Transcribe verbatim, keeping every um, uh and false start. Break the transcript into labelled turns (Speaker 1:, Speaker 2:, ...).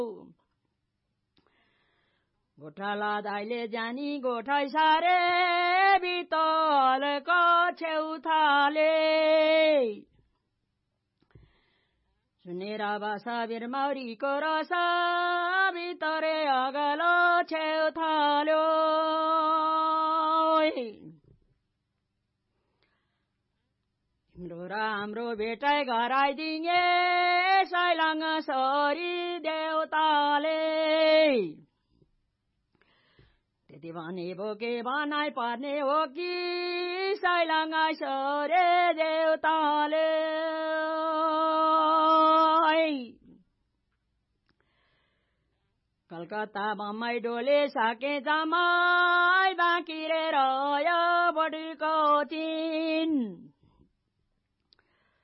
Speaker 1: गोठाला दाइले जानी गोठाइ सारे बितलको छेउथाले सुनेर बासा बिरमाउरीको रस भितरे अगलो छेउथाल्यो तिम्रो र हाम्रो भेटाइ गराइदिए सैलाङ सरी देउताले त्यति भने बोके भनाइ पर्ने हो कि सैलाङ सरे देउताले कलकत्ता बम्बई डोले सके जमाइ बाँकी रे रह्यो बडीको चिन